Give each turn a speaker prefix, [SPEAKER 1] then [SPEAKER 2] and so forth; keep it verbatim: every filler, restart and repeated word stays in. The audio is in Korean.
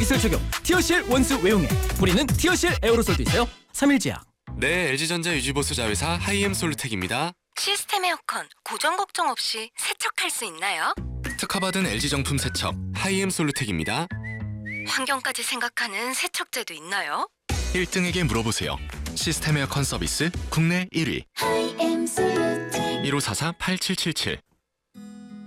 [SPEAKER 1] 기술 적용 티어씨엘 원수 외용액. 뿌리는 티어씨엘 에어로솔도 있어요. 삼 일 제약.
[SPEAKER 2] 네, 엘지전자 유지보수 자회사 하이엠 솔루텍입니다.
[SPEAKER 3] 시스템 에어컨 고장 걱정 없이 세척할 수 있나요?
[SPEAKER 2] 특허받은 엘지 정품 세척 하이엠 솔루텍입니다.
[SPEAKER 3] 환경까지 생각하는 세척제도 있나요?
[SPEAKER 2] 일 등에게 물어보세요. 시스템 에어컨 서비스 국내 일 위. 일오사사 팔칠칠칠